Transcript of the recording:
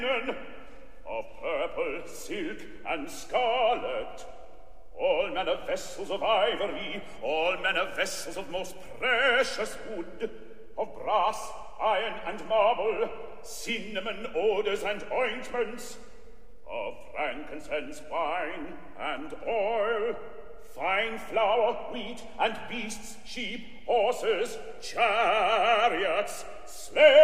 of purple, silk, and scarlet, all manner vessels of ivory, all manner vessels of most precious wood, of brass, iron, and marble, cinnamon, odors, and ointments, of frankincense, wine, and oil, fine flour, wheat, and beasts, sheep, horses, chariots, slaves,